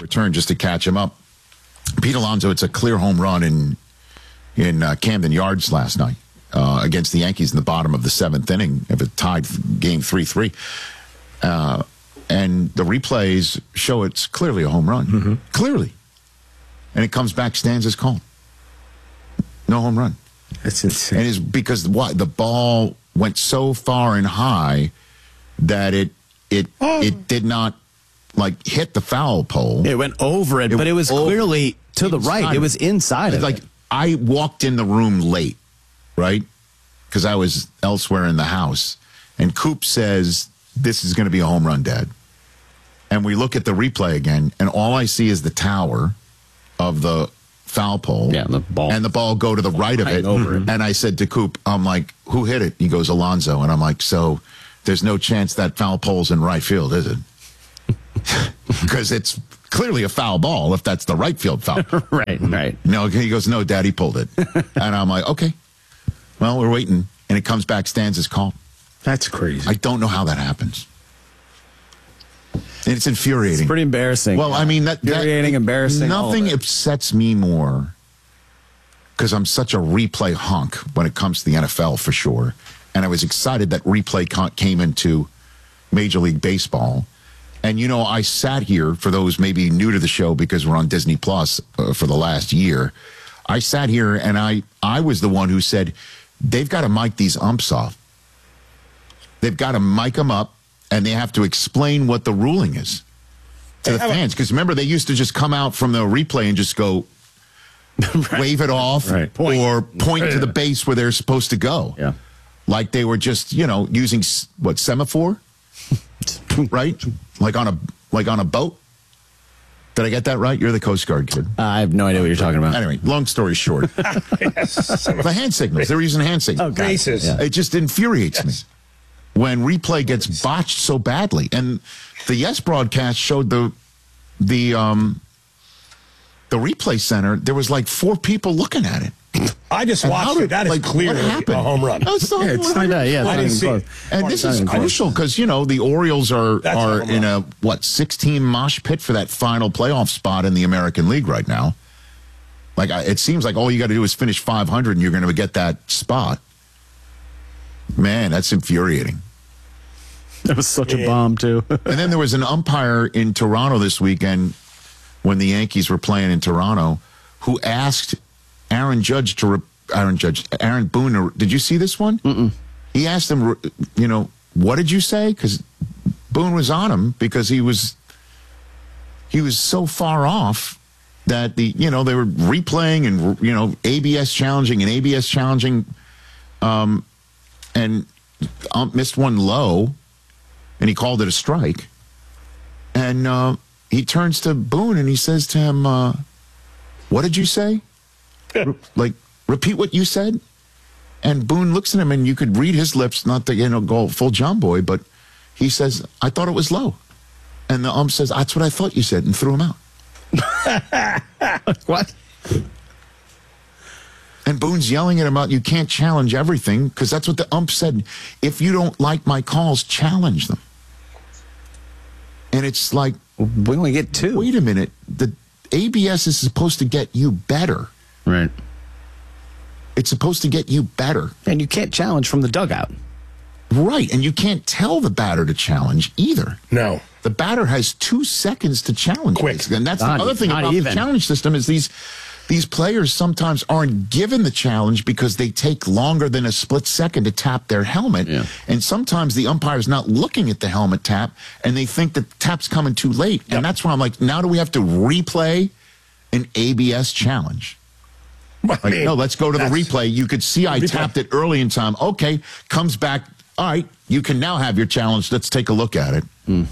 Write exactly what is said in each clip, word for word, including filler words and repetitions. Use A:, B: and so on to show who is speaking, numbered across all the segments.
A: return just to catch him up. Pete Alonso, it's a clear home run in in uh, Camden Yards last night uh, against the Yankees in the bottom of the seventh inning of a tied game three three. Uh, and the replays show it's clearly a home run. Mm-hmm. Clearly. And it comes back, stands as called. No home run.
B: That's insane.
A: And it's because what the ball went so far and high that it it oh. it did not like hit the foul pole.
C: It went over it, it but it was clearly to the right. It was inside of
A: like,
C: it.
A: I walked in the room late, right? Because I was elsewhere in the house. And Coop says, this is going to be a home run, Dad. And we look at the replay again, and all I see is the tower of the foul pole.
C: Yeah, the ball.
A: And the ball go to the right of it.
C: Over it.
A: And I said to Coop, I'm like, who hit it? He goes, Alonso. And I'm like, so there's no chance that foul pole's in right field, is it? Because it's clearly a foul ball if that's the right field foul.
C: Right, right.
A: No, he goes, no, Daddy pulled it. And I'm like, okay. Well, we're waiting. And it comes back, stands as called.
B: That's crazy.
A: I don't know how that happens. And it's infuriating.
C: It's pretty embarrassing.
A: Well, I mean, that,
C: infuriating,
A: that,
C: embarrassing.
A: Nothing upsets me more because I'm such a replay hunk when it comes to the N F L for sure. And I was excited that replay came into Major League Baseball. And, you know, I sat here, for those maybe new to the show because we're on Disney Plus uh, for the last year, I sat here and I, I was the one who said, they've got to mic these umps off. They've got to mic them up, and they have to explain what the ruling is to the fans. Because remember, they used to just come out from the replay and just go right. wave it off
C: right. point.
A: or point to the base where they're supposed to go.
C: Yeah.
A: Like they were just, you know, using, what, semaphore? Right? Like on a like on a boat? Did I get that right? You're the Coast Guard kid.
C: Uh, I have no idea what you're talking about.
A: Anyway, long story short. yes. The hand signals. They were using hand signals.
C: Oh,
B: Races.
C: Yeah.
A: It just infuriates
B: yes.
A: me when replay gets botched so badly. And the Yes broadcast showed the the um the replay center. There was like four people looking at it.
D: I just
A: And
D: watched
A: did,
D: it. That is
A: like,
D: clearly a home run.
A: No, it's not,
C: yeah, it's not that. Yeah,
D: I didn't
C: it's
D: see
C: not
D: it.
C: close.
A: And this
C: Not
A: is
C: even
A: crucial
C: close.
A: because, you know, the Orioles are,
D: That's
A: are
D: a home
A: in
D: run.
A: a, what, six-team mosh pit for that final playoff spot in the American League right now. Like, I, it seems like all you got to do is finish five hundred and you're going to get that spot. Man, that's infuriating.
C: That was such a bomb, too.
A: And then there was an umpire in Toronto this weekend when the Yankees were playing in Toronto who asked Aaron Judge to, re- Aaron Judge, Aaron Boone, to, did you see this one?
C: Mm-mm.
A: He asked him, you know, what did you say? Because Boone was on him because he was, he was so far off that the, you know, they were replaying and, you know, A B S challenging and A B S challenging, um, and um, missed one low. And he called it a strike. And uh, he turns to Boone and he says to him, uh, what did you say? Re- like, repeat what you said? And Boone looks at him and you could read his lips, not to, you know, go full John Boy, but he says, I thought it was low. And the ump says, that's what I thought you said, and threw him out.
C: What?
A: And Boone's yelling at him about you can't challenge everything because that's what the ump said. If you don't like my calls, challenge them. And it's like,
C: We only get two.
A: wait a minute. The A B S is supposed to get you better.
C: Right.
A: It's supposed to get you better.
C: And you can't challenge from the dugout.
A: Right. And you can't tell the batter to challenge either.
D: No.
A: The batter has two seconds to challenge.
D: Quick.
A: Basically. And that's
C: Not
A: the other
C: e-
A: thing
C: not
A: about
C: even.
A: the challenge system is these these players sometimes aren't given the challenge because they take longer than a split second to tap their helmet.
C: Yeah.
A: And sometimes the umpire's not looking at the helmet tap and they think the tap's coming too late.
D: Yep.
A: And that's why I'm like, now do we have to replay an A B S challenge? Like,
D: I mean,
A: no, let's go to the
D: that's-
A: replay. You could see I
D: Replay.
A: tapped it early in time. Okay, comes back. All right, you can now have your challenge. Let's take a look at it.
C: Mm.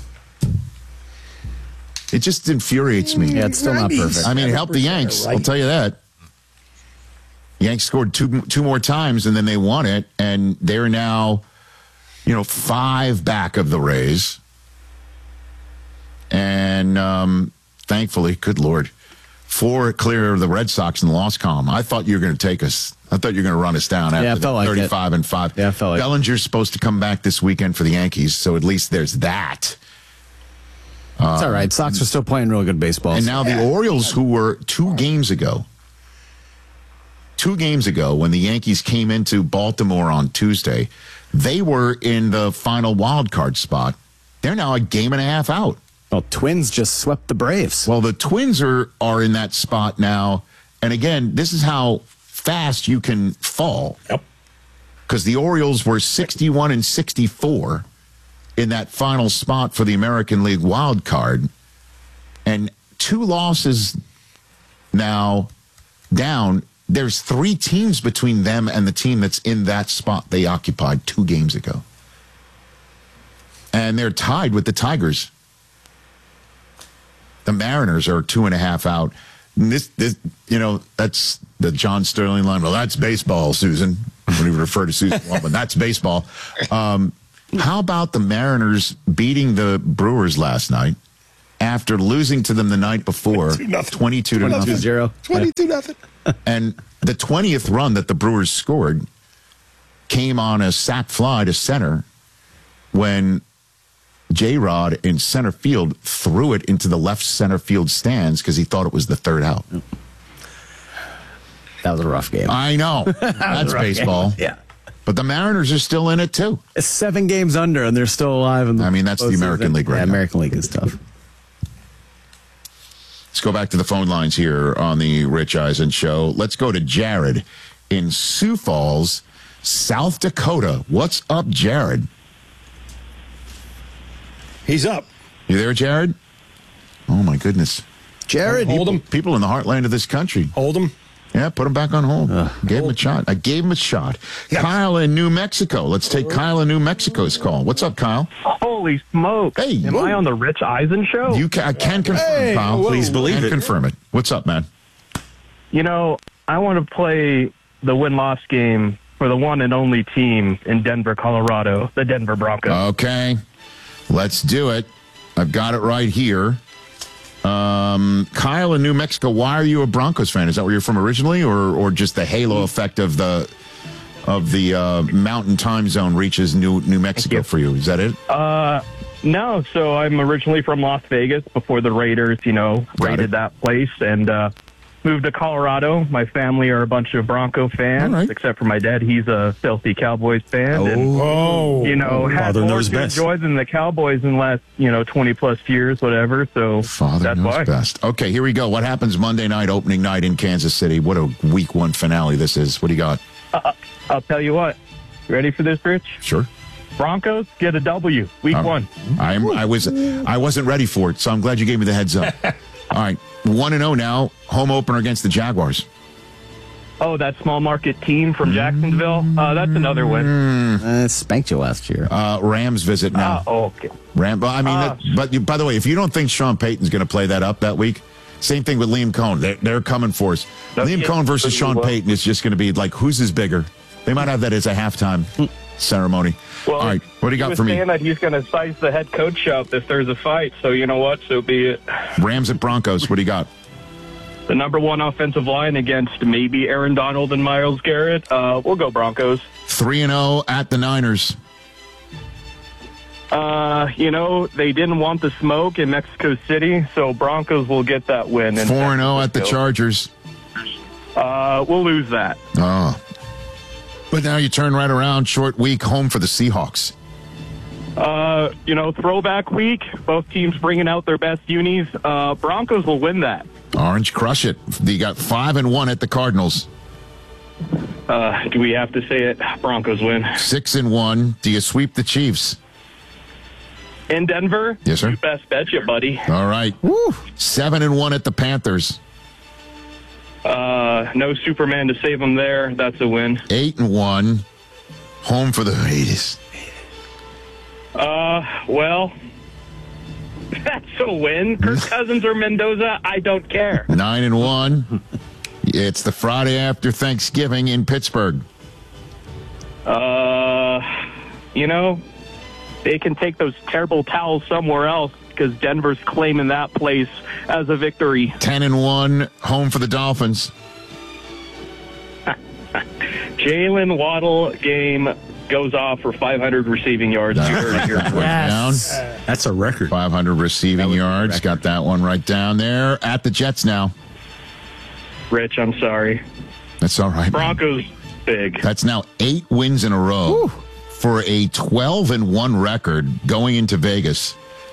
A: It just infuriates me.
C: Yeah, it's still not perfect.
A: I mean, it helped the Yanks. I'll tell you that. Yanks scored two two more times, and then they won it, and they're now, you know, five back of the Rays. And um, thankfully, good Lord, four clear of the Red Sox in the loss column. I thought you were going to take us. I thought you were going to run us down after
C: Yeah, it felt like it.
A: thirty-five and five.
C: Yeah, it felt like it.
A: Bellinger's supposed to come back this weekend for the Yankees, so at least there's that.
C: It's all right. Sox are still playing real good baseball.
A: And now the Orioles, who were two games ago, two games ago when the Yankees came into Baltimore on Tuesday, they were in the final wild card spot. They're now a game and a half out.
C: Well, Twins just swept the Braves.
A: Well, the Twins are, are in that spot now. And again, this is how fast you can fall.
D: Yep.
A: Because the Orioles were sixty-one and sixty-four in that final spot for the American League wild card. And two losses now down. There's three teams between them and the team that's in that spot they occupied two games ago. And they're tied with the Tigers. The Mariners are two and a half out. And this, this, you know, that's the John Sterling line. Well, that's baseball, Susan. When we refer to Susan Waldman, that's baseball. Um, how about the Mariners beating the Brewers last night after losing to them the night before, twenty-two to nothing,
C: zero.
D: twenty-two nothing.
A: and the twentieth run that the Brewers scored came on a sac fly to center when J-Rod in center field threw it into the left center field stands because he thought it was the third out.
C: That was a rough game.
A: I know. That's baseball.
C: Yeah.
A: But the Mariners are still in it, too.
C: It's seven games under, and they're still alive. In the
A: I mean, that's the
C: postseason.
A: American League right
C: yeah,
A: now.
C: American League is tough.
A: Let's go back to the phone lines here on the Rich Eisen Show. Let's go to Jared in Sioux Falls, South Dakota. What's up, Jared?
D: He's up.
A: You there, Jared? Oh, my goodness.
C: Jared,
D: Hold him.
A: People in the heartland of this country.
D: Hold him.
A: Yeah, put him back on hold. Gave him a shot. I gave him a shot.
D: Yeah.
A: Kyle in New Mexico. Let's take Kyle in New Mexico's call. What's up, Kyle?
E: Holy smokes.
A: Hey,
E: Am
A: whoa.
E: I on the Rich Eisen show?
A: You can, I can confirm,
D: Hey,
A: Kyle.
D: whoa.
A: Please believe
D: Can
A: it. Confirm it. What's up, man?
E: You know, I want to play the win-loss game for the one and only team in Denver, Colorado, the Denver Broncos.
A: Okay. Let's do it. I've got it right here. Um, Kyle in New Mexico, why are you a Broncos fan? Is that where you're from originally, or or just the halo effect of the of the uh, mountain time zone reaches New New Mexico
E: you.
A: for you? Is that it?
E: Uh, no, so I'm originally from Las Vegas before the Raiders, you know,
A: Got
E: raided
A: it.
E: that place, and uh, moved to Colorado. My family are a bunch of Bronco fans,
A: All right.
E: except for my dad. He's a filthy Cowboys fan. And,
D: Oh.
E: you know, had
B: Father
E: more
B: knows
E: good
B: best.
E: joy than the Cowboys in the last, you know, twenty plus years, whatever. So
A: Father
E: that's
A: knows
E: why.
A: best. Okay, here we go. What happens Monday night, opening night in Kansas City? What a week one finale this is. What do you got?
E: I'll tell you what. Ready for this, Rich?
A: Sure.
E: Broncos get a W, week
A: Um,
E: one.
A: I'm, I was I wasn't ready for it, so I'm glad you gave me the heads up. All right, one and zero now. Home opener against the Jaguars.
E: Oh, that small market team from Jacksonville. Uh, that's another win.
C: Uh, spanked you last year.
A: Uh, Rams visit now.
E: Uh, oh, okay.
A: Ram. I mean,
E: Ah.
A: that, but you, by the way, if you don't think Sean Payton's going to play that up that week, same thing with Liam Cohn. They're, they're coming for us.
E: That's-
A: Liam
E: yeah,
A: Cohn versus
E: that's
A: Sean
E: well.
A: Payton is just going to be like, whose is bigger? They might have that as a halftime ceremony.
E: Well,
A: All right, what do you
E: he
A: got
E: was
A: for me?
E: saying that he's going to size the head coach up if there's a fight. So you know what? So be it.
A: Rams at Broncos. What do you got?
E: The number one offensive line against maybe Aaron Donald and Myles Garrett. Uh, we'll go Broncos.
A: Three and zero at the Niners.
E: Uh, you know, they didn't want the smoke in Mexico City, so Broncos will get that win. in
A: Four and zero at the
E: Mexico.
A: Chargers.
E: Uh, we'll lose that.
A: Oh, but now you turn right around. Short week home for the Seahawks.
E: Uh, you know, throwback week. Both teams bringing out their best unis. Uh, Broncos will win that.
A: Orange crush it. You got five and one at the Cardinals.
E: Uh, do we have to say it? Broncos win.
A: Six and one. Do you sweep the Chiefs?
E: In Denver?
A: Yes, sir.
E: You best betcha, buddy.
A: All right. Woo. Seven and one at the Panthers.
E: Uh, no Superman to save them there. That's a win.
A: Eight and one. Home for the Raiders.
E: Uh, well, that's a win. Kirk Cousins or Mendoza, I don't care.
A: Nine and one. It's the Friday after Thanksgiving in Pittsburgh.
E: Uh, you know, they can take those terrible towels somewhere else because Denver's claiming that place as a victory.
A: Ten and one. Home for the Dolphins.
E: Jalen Waddle game goes off for five hundred receiving yards. You heard it here.
C: Yes.
A: Down.
B: That's a record.
A: five hundred receiving yards. Got that one right down there. At the Jets now.
E: Rich, I'm sorry.
A: That's all right. man.
E: Broncos big.
A: That's now eight wins in a row for a twelve and one record going into Vegas.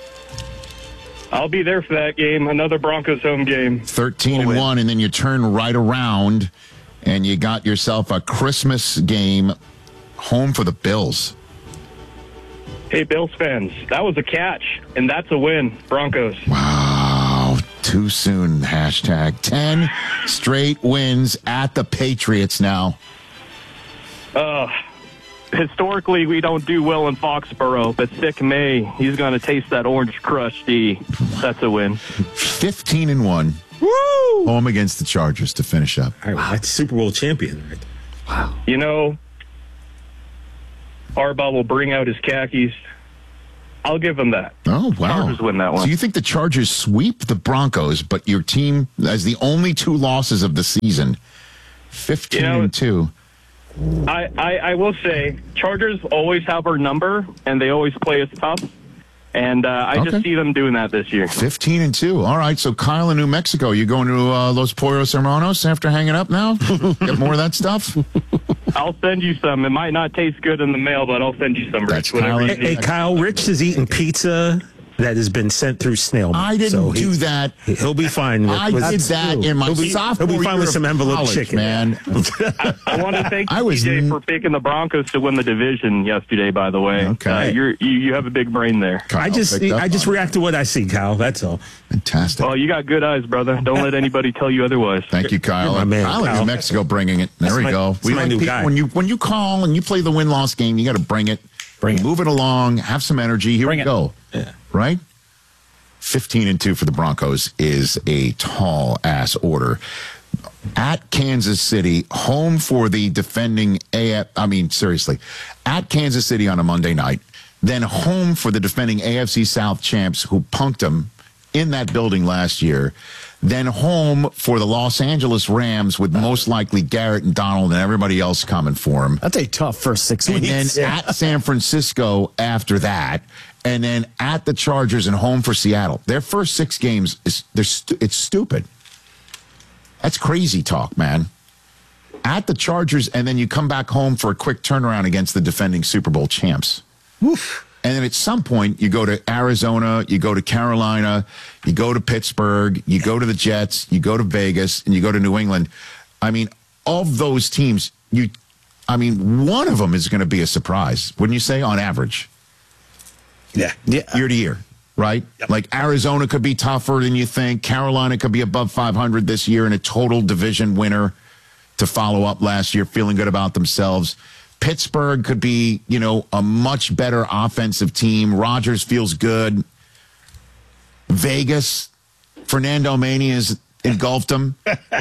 E: I'll be there for that game. Another Broncos home game.
A: thirteen
E: We'll
A: and
E: win.
A: one, and then you turn right around and you got yourself a Christmas game home for the Bills.
E: Hey, Bills fans, that was a catch, and that's a win. Broncos.
A: Wow, too soon. Hashtag ten straight wins at the Patriots now.
E: Uh, historically, we don't do well in Foxborough, but Sick May, he's going to taste that orange crush D. That's a win.
A: fifteen and one.
B: Woo!
A: Home against the Chargers to finish up.
B: All right, that's Super Bowl champion. Right?
E: You know, Harbaugh will bring out his khakis. I'll give him that.
A: Oh, wow.
E: Chargers win that one.
A: So you think the Chargers sweep the Broncos, but your team has the only two losses of the season, fifteen
E: You know,
A: and two.
E: I, I, I will say, Chargers always have our number, and they always play us tough. And uh, I
A: Okay.
E: just see them doing that this year.
A: fifteen and two. All right. So Kyle in New Mexico, you going to uh, Los Pollos Hermanos after hanging up now? Get more of that stuff?
E: I'll send you some. It might not taste good in the mail, but I'll send you some,
A: That's
E: Rich. Whatever
A: Kyle.
E: you
B: Hey,
E: need.
B: Kyle, Rich is eating pizza that has been sent through snail mail.
A: I didn't
B: so he-
A: do that.
B: He'll be fine. With,
A: I
B: with-
A: did that in my
B: he'll be,
A: sophomore
B: He'll be fine
A: year
B: with
A: of
B: some envelope
A: college,
B: chicken,
A: man.
E: I want to thank
A: I
E: you,
A: was
E: T J,
A: n-
E: for picking the Broncos to win the division yesterday, by the way.
A: Okay.
E: Uh, you're, you, you have a big brain there.
B: I
A: Kyle
B: just,
A: picked up
B: I just
A: on it.
B: react to what I see, Kyle. That's all.
A: Fantastic.
E: Well, you got good eyes, brother. Don't let anybody tell you otherwise.
A: Thank you, Kyle.
B: You're my man,
A: Kyle in
B: Kyle.
A: New Mexico bringing it. There
B: That's
A: we
B: my-
A: go.
B: that's my new
A: people-
B: guy.
A: When you when you call and you play the win loss game, you got to bring it.
C: Bring it.
A: Move it along. Have some energy. Here
C: Bring
A: we
C: it.
A: go.
B: Yeah.
A: Right. Fifteen and two for the Broncos is a tall ass order. At Kansas City, home for the defending A F. I mean, seriously, at Kansas City on a Monday night, then home for the defending A F C South champs who punked them in that building last year. Then home for the Los Angeles Rams with most likely Garrett and Donald and everybody else coming for them.
C: That's a tough first six
A: And
C: weeks.
A: then at San Francisco after that, and then at the Chargers and home for Seattle. Their first six games is they're stu- it's stupid. That's crazy talk, man. At the Chargers, and then you come back home for a quick turnaround against the defending Super Bowl champs.
B: Oof.
A: And then at some point, you go to Arizona, you go to Carolina, you go to Pittsburgh, you go to the Jets, you go to Vegas, and you go to New England. I mean, of those teams, you, I mean, one of them is going to be a surprise, wouldn't you say, on average,
B: Yeah.
C: yeah.
A: year to year, right? Like Arizona could be tougher than you think. Carolina could be above five hundred this year and a total division winner to follow up last year, feeling good about themselves. Pittsburgh could be, you know, a much better offensive team. Rodgers feels good. Vegas, Fernando Mania has engulfed them.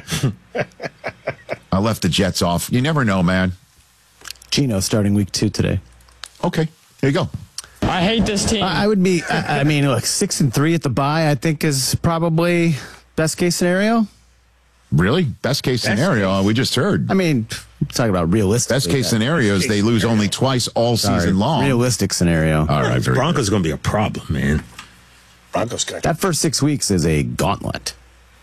A: I left the Jets off. You never know, man.
C: Gino starting week two today.
A: Okay, here you go.
F: I hate this team.
C: I I would be, I I mean, look, six and three at the bye, I think is probably best case scenario.
A: Really? Best case scenario, we just heard.
C: I mean, I'm talking about realistic.
A: Best case scenario is they lose only twice all season long.
C: Realistic scenario.
A: All right, very
B: Broncos going to be a problem, man.
D: Broncos got
C: That first six weeks is a gauntlet.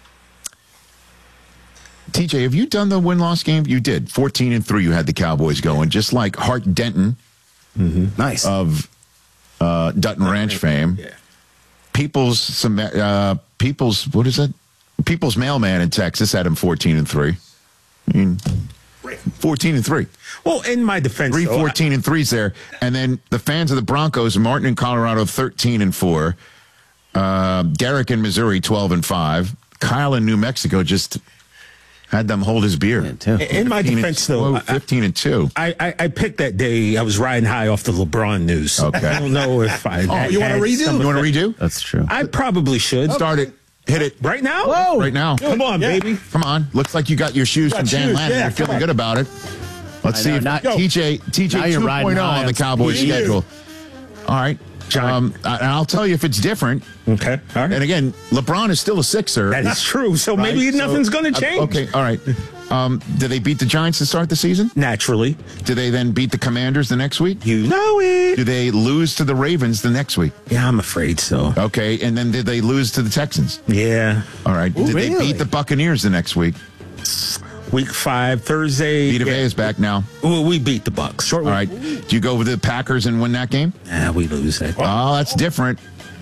A: good. T J, have you done the win-loss game? You did. fourteen and three, you had the Cowboys going, just like Hart Denton
C: Nice.
A: of uh, Dutton Ranch fame.
B: Yeah.
A: People's, some, uh, People's, what is it? People's mailman in Texas had him fourteen and three. I mean, fourteen and three.
B: Well, in my defense,
A: Three
B: though,
A: fourteen and threes there. And then the fans of the Broncos, Martin in Colorado, thirteen and four. Uh, Derek in Missouri, twelve and five. Kyle in New Mexico just had them hold his beer.
C: Yeah, too.
B: in my
A: fifteen and-
B: defense, though,
A: whoa,
B: I-
A: fifteen and two.
B: I, I, I picked that day. I was riding high off the LeBron news.
A: Okay.
B: I don't know if I.
A: Oh,
D: you wanna
B: had
D: redo?
B: some
A: You want to
B: effect.
A: redo?
C: That's true.
B: I probably should.
A: Start it. Hit it
B: Right now?
C: Whoa.
A: right now.
B: Come on,
D: Yeah.
B: baby.
A: Come on. Looks like you got your shoes from
D: Got
A: Dan
D: shoes,
A: Lannon.
D: yeah,
A: You're
D: come
A: feeling
D: on.
A: good about it. Let's
C: I
A: see
C: know,
A: if
C: not-
A: T J T J
C: Now you're riding
A: 2.0
C: high
A: on the
C: on
A: Cowboys
D: speed.
A: schedule. All right. Um, and I'll tell you if it's different.
B: Okay. All right.
A: And again, LeBron is still a Sixer.
B: That is true. So
A: right?
B: maybe
A: So-
B: nothing's going to
A: uh,
B: change.
A: Okay. All right. Um, do they beat the Giants to start the season?
B: Naturally.
A: Do they then beat the Commanders the next week?
B: You know it.
A: Do they lose to the Ravens the next week?
B: Yeah, I'm afraid so.
A: Okay, and then did they lose to the Texans?
B: Yeah.
A: All right.
C: Ooh,
A: did they
C: really?
A: beat the Buccaneers the next week?
B: Week five, Thursday.
A: Vita
B: yeah.
A: Vea is back now.
B: Well, we beat the Bucks. Short
A: All right. Do you go with the Packers and win that game?
B: Nah, we lose that.
A: Oh, that's different.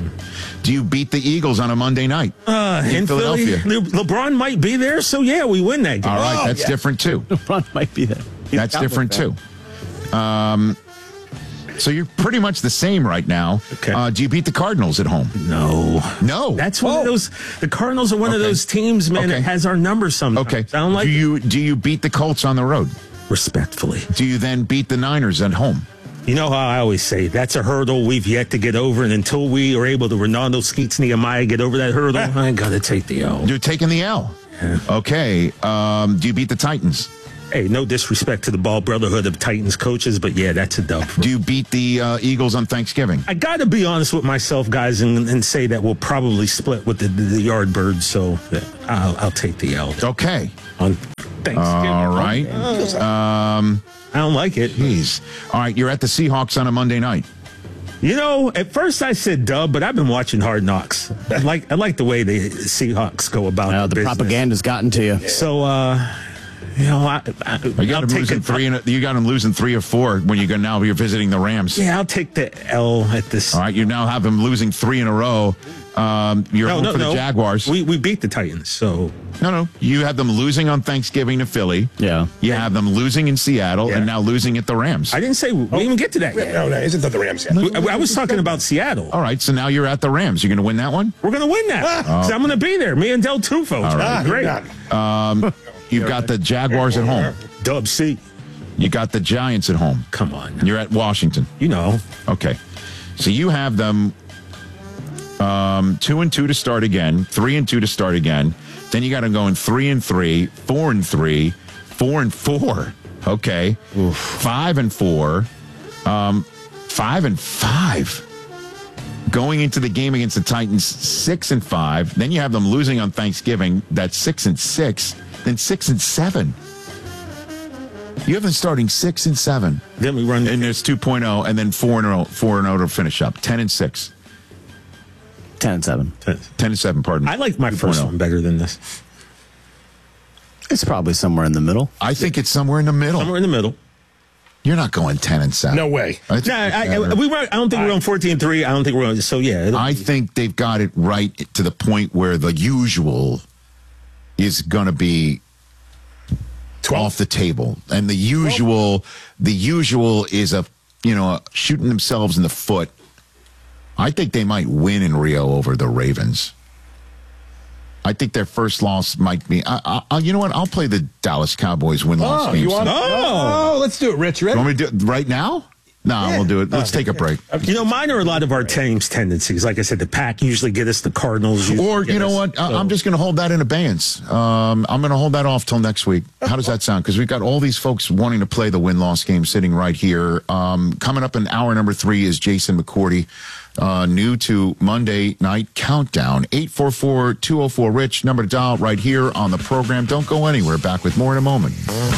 A: Do you beat the Eagles on a Monday night
B: Uh, in,
A: in Philadelphia?
B: Philly, Le- LeBron might be there, so yeah, we win that game.
A: All right,
C: Oh,
A: that's
C: yeah.
A: different too.
C: LeBron might be there. He's
A: That's
C: a Cowboys
A: different
C: fan.
A: too. Um, so you're pretty much the same right now.
B: Okay.
A: Uh, do you beat the Cardinals at home?
B: No.
A: No.
B: That's one of those. The Cardinals are one of
A: Okay.
B: those teams, man,
A: Okay.
B: that has our numbers sometimes.
A: okay.
B: I don't like
A: do
B: it.
A: you do you beat the Colts on the road?
B: Respectfully.
A: Do you then beat the Niners at home?
B: You know how I always say that's a hurdle we've yet to get over, and until we are able to Ronaldo Skeets Nehemiah get over that hurdle, I gotta take the L.
A: You're taking the L. Okay. Um, do you beat the Titans?
B: Hey, no disrespect to the Ball Brotherhood of Titans coaches, but yeah, that's a dub.
A: Do you beat the uh, Eagles on Thanksgiving?
B: I got to be honest with myself, guys, and, and say that we'll probably split with the, the, the Yardbirds, so yeah, I'll, I'll take the L
A: Okay.
B: on Thanksgiving.
A: All right. Um,
B: I don't like it.
A: geez. All right. You're at the Seahawks on a Monday night.
B: You know, at first I said dub, but I've been watching Hard Knocks. I like I like the way the Seahawks go about
C: Uh, the
B: business.
C: propaganda's gotten to you.
B: So, uh, you know, I, I,
A: You got
B: I'll
A: them
B: take
A: losing
B: it.
A: three. And, you got them losing three or four when you go now. You're visiting the Rams.
B: Yeah, I'll take the L at this.
A: All right. You now have them losing three in a row. Um, you're
B: No,
A: home
B: no,
A: for the
B: no.
A: Jaguars.
B: We we beat the Titans, so
A: no, no. You have them losing on Thanksgiving to Philly.
C: Yeah.
A: You have them losing in Seattle
B: Yeah.
A: and now losing at the Rams.
B: I didn't say we didn't even get to that yet.
D: No, no, isn't that the Rams yet?
B: I, I was talking about Seattle.
A: All right. So now you're at the Rams. You're going to win that one.
B: We're gonna win that.
A: Oh.
B: 'Cause I'm gonna be there. Me and Del Tufo.
A: All right.
D: Ah,
B: Great.
D: Not.
A: You've got the Jaguars at home.
B: Dub C.
A: You got the Giants at home.
B: Come on.
A: You're at Washington.
B: You know.
A: Okay. So you have them um, two and two to start again, three and two to start again. Then you got them going three and three, four and three, four and four. Okay. Five and four, um, five and five. Going into the game against the Titans, six and five. Then you have them losing on Thanksgiving. That's six and six. Then six and seven. You have them starting six and seven.
B: Then we run.
A: And there's two point oh, and then four and oh, four and oh to finish up. ten and six.
C: ten and seven.
A: ten and seven, pardon me.
B: I like my first
A: two point oh.
B: one better than this.
C: It's probably somewhere in the middle.
A: I think it's somewhere in the middle.
B: Somewhere in the middle.
A: You're not going ten and seven.
D: No way.
A: I think,
B: Nah, I, I,
A: better.
B: we were, I don't think we're on fourteen three. I don't think we're on. So, yeah. it'll-
A: I think they've got it right to the point where the usual is going to be off the table. And the usual, the usual is a, you know, shooting themselves in the foot. I think they might win in Rio over the Ravens. I think their first loss might be. I, I, you know what? I'll play the Dallas Cowboys win-loss
D: Oh,
A: game.
D: you want?
A: soon.
B: Oh.
D: Oh, let's do it, Rich. You ready?
A: You want me to do it right now? No,
D: Yeah.
A: we'll do it. Let's take a break.
B: You know, mine are a lot of our team's tendencies. Like I said, the Pack usually get us, the Cardinals usually
A: Or,
B: get
A: you know
B: us.
A: what? I-
B: So-
A: I'm just going to hold that in abeyance. Um, I'm going to hold that off till next week. How does that sound? Because we've got all these folks wanting to play the win-loss game sitting right here. Um, coming up in hour number three is Jason McCourty, uh, new to Monday Night Countdown. eight four four, two oh four, RICH, number to dial right here on the program. Don't go anywhere. Back with more in a moment.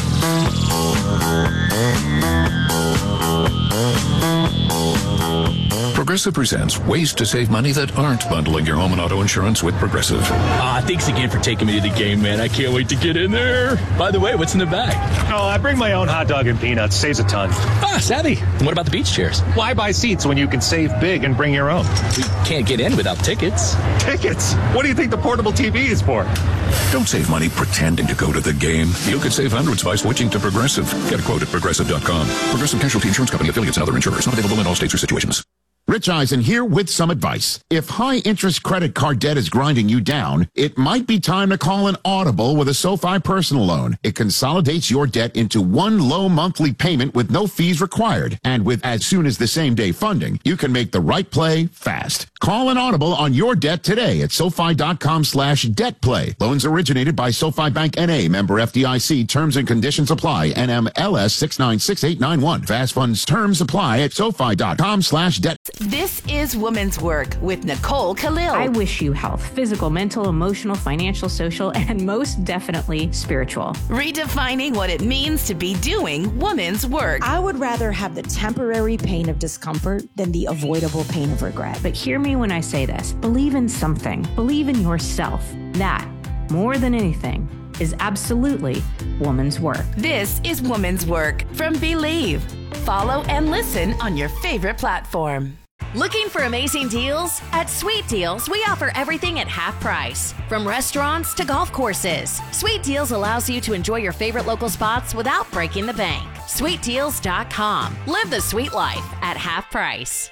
F: Progressive presents ways to save money that aren't bundling your home and auto insurance with Progressive.
G: Ah, thanks again for taking me to the game, man. I can't wait to get in there. By the way, what's in the bag?
H: Oh, I bring my own hot dog and peanuts. Saves a ton.
G: Ah, savvy. And what about the beach chairs?
H: Why buy seats when you can save big and bring your own?
G: We can't get in without tickets.
H: Tickets? What do you think the portable T V is for?
F: Don't save money pretending to go to the game. You could save hundreds by switching to Progressive. Get a quote at progressive dot com. Progressive Casualty Insurance Company, affiliates, and other insurers. Not available in all states or situations.
A: Rich Eisen here with some advice. If high-interest credit card debt is grinding you down, it might be time to call an Audible with a SoFi personal loan. It consolidates your debt into one low monthly payment with no fees required. And with as soon as the same-day funding, you can make the right play fast. Call an Audible on your debt today at SoFi.com slash debt play. Loans originated by SoFi Bank N A, member F D I C. Terms and conditions apply. N M L S six nine six eight nine one. Fast funds terms apply at SoFi.com slash debt.
I: This is Women's Work with Nicole Khalil.
J: I wish you health, physical, mental, emotional, financial, social, and most definitely spiritual.
I: Redefining what it means to be doing women's work.
K: I would rather have the temporary pain of discomfort than the avoidable pain of regret.
J: But hear me when I say this. Believe in something. Believe in yourself. That, more than anything, is absolutely woman's work.
I: This is Woman's Work from Believe. Follow and listen on your favorite platform. Looking for amazing deals? At Sweet Deals, we offer everything at half price. From restaurants to golf courses, Sweet Deals allows you to enjoy your favorite local spots without breaking the bank. sweet deals dot com. Live the sweet life at half price.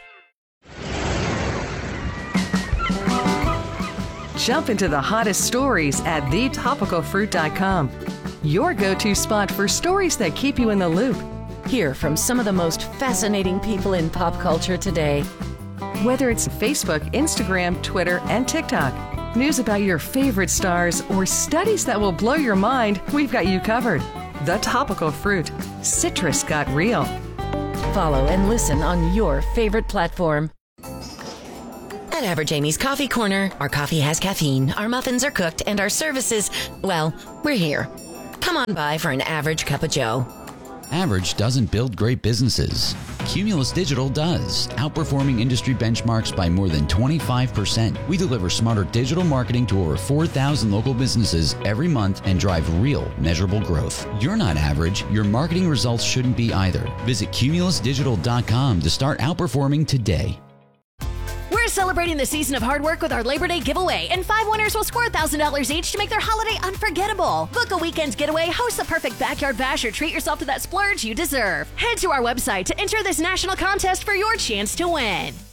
L: Jump into the hottest stories at the topical fruit dot com. Your go-to spot for stories that keep you in the loop.
M: Hear from some of the most fascinating people in pop culture today.
L: Whether it's Facebook, Instagram, Twitter, and TikTok, news about your favorite stars, or studies that will blow your mind, we've got you covered. The Topical Fruit. Citrus got real.
M: Follow and listen on your favorite platform. At Average Amy's Coffee Corner, our coffee has caffeine, our muffins are cooked, and our services, well, we're here. Come on by for an average cup of joe.
N: Average doesn't build great businesses. Cumulus Digital does, outperforming industry benchmarks by more than twenty-five percent. We deliver smarter digital marketing to over four thousand local businesses every month and drive real, measurable growth. You're not average. Your marketing results shouldn't be either. Visit cumulus digital dot com to start outperforming today.
I: We're celebrating the season of hard work with our Labor Day giveaway, and five winners will score one thousand dollars each to make their holiday unforgettable. Book a weekend's getaway, host the perfect backyard bash, or treat yourself to that splurge you deserve. Head to our website to enter this national contest for your chance to win.